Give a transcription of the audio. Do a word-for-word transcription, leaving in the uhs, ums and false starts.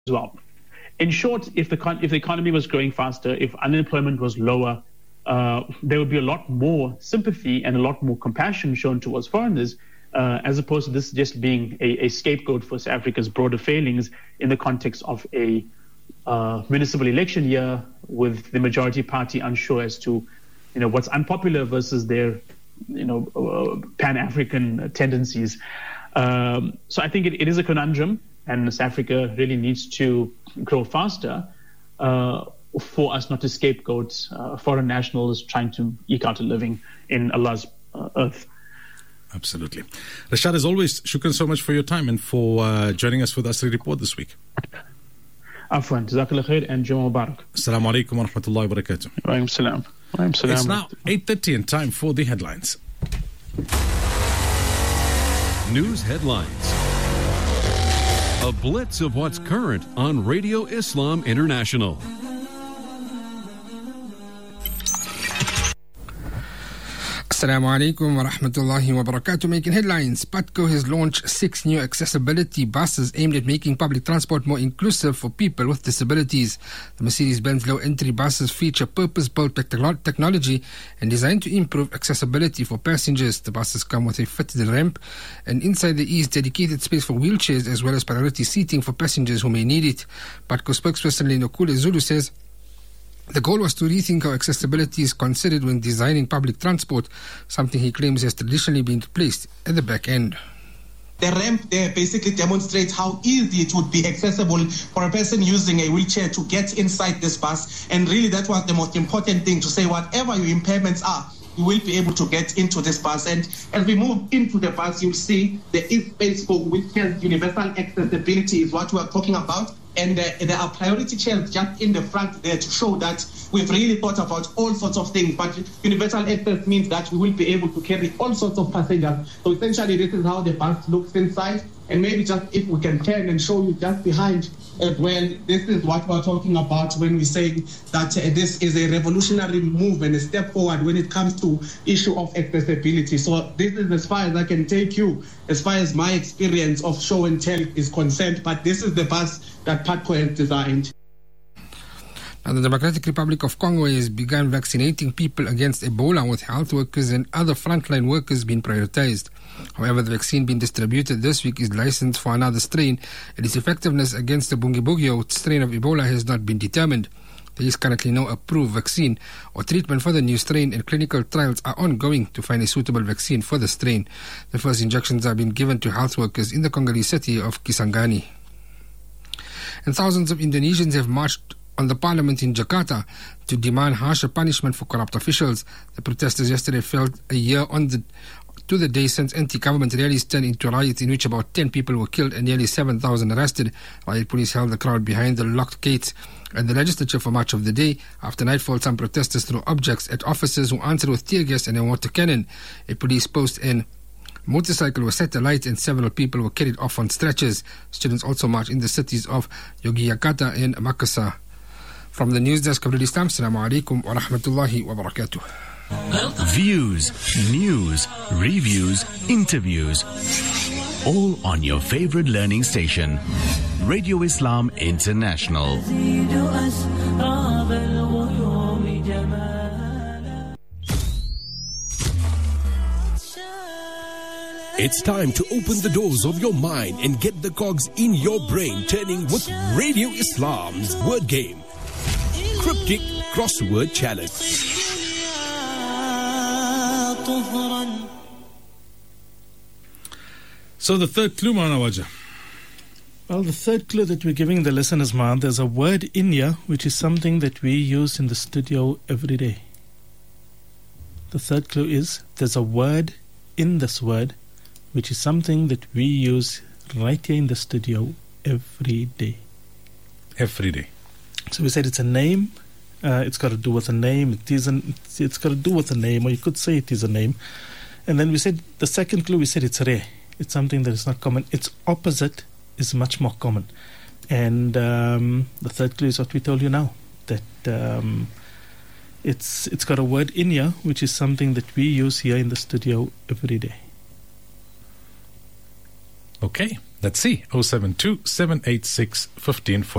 well. In short, if the con- if the economy was growing faster, if unemployment was lower, uh, there would be a lot more sympathy and a lot more compassion shown towards foreigners, uh, as opposed to this just being a, a scapegoat for South Africa's broader failings in the context of a uh, municipal election year with the majority party unsure as to, you know, what's unpopular versus their, you know, uh, Pan-African tendencies. Um, so I think it, it is a conundrum, and South Africa really needs to grow faster uh, for us not to scapegoat uh, foreign nationals trying to eke out a living in Allah's uh, earth. Absolutely. Rashad, as always, shukran so much for your time and for uh, joining us with Asri Report this week. Afwan, Jazakallah khair and Jummah Mubarak. Assalamu alaikum wa rahmatullahi wa barakatuh. Wa alaikum salam. It's now eight thirty and time for the headlines. News headlines. A blitz of what's current on Radio Islam International. Assalamu alaikum wa rahmatullahi wa barakatuh. Making headlines. PATCO has launched six new accessibility buses aimed at making public transport more inclusive for people with disabilities. The Mercedes-Benz low entry buses feature purpose-built technolo- technology and designed to improve accessibility for passengers. The buses come with a fitted ramp, and inside there is dedicated space for wheelchairs as well as priority seating for passengers who may need it. PATCO spokesperson Lenokule Zulu says the goal was to rethink how accessibility is considered when designing public transport, something he claims has traditionally been placed at the back end. The ramp there basically demonstrates how easy it would be accessible for a person using a wheelchair to get inside this bus. And really that was the most important thing, to say whatever your impairments are, you will be able to get into this bus. And as we move into the bus, you'll see there is space for wheelchairs. Universal accessibility is what we are talking about. And uh, there are priority chairs just in the front there to show that we've really thought about all sorts of things. But universal access means that we will be able to carry all sorts of passengers. So essentially, this is how the bus looks inside. And maybe just if we can turn and show you just behind as well, this is what we're talking about when we say that uh, this is a revolutionary move and a step forward when it comes to issue of accessibility. So this is as far as I can take you, as far as my experience of show and tell is concerned. But this is the bus that PATCO has designed. Now, the Democratic Republic of Congo has begun vaccinating people against Ebola, with health workers and other frontline workers being prioritized. However, the vaccine being distributed this week is licensed for another strain, and its effectiveness against the Bundibugyo strain of Ebola has not been determined. There is currently no approved vaccine or treatment for the new strain, and clinical trials are ongoing to find a suitable vaccine for the strain. The first injections are being given to health workers in the Congolese city of Kisangani. And thousands of Indonesians have marched on the parliament in Jakarta to demand harsher punishment for corrupt officials. The protesters yesterday felt a year on the to the day since anti-government rallies turned into riots in which about ten people were killed and nearly seven thousand arrested. Riot police held the crowd behind the locked gates at the legislature for much of the day. After nightfall, some protesters threw objects at officers who answered with tear gas and a water cannon. A police post and motorcycle was set alight and several people were carried off on stretchers. Students also marched in the cities of Yogyakarta and Makassar. From the news desk of Radio Islam, Assalamu alaikum wa rahmatullahi wa barakatuh. Views, news, reviews, interviews. All on your favorite learning station. Radio Islam International. It's time to open the doors of your mind and get the cogs in your brain turning with Radio Islam's word game. Cryptic Crossword Challenge. So the third clue, Maulana Wajah. Well, the third clue that we're giving the listeners, Ma, there's a word in here which is something that we use in the studio every day. The third clue is there's a word in this word which is something that we use right here in the studio every day. Every day. So we said it's a name. Uh, it's got to do with a name. It isn't. It's got to do with a name, or you could say it is a name. And then we said the second clue. We said it's rare. It's something that is not common. Its opposite is much more common. And um, the third clue is what we told you now, that um, it's it's got a word in here which is something that we use here in the studio every day. Okay, let's see. oh seven two, seven eight six, one five four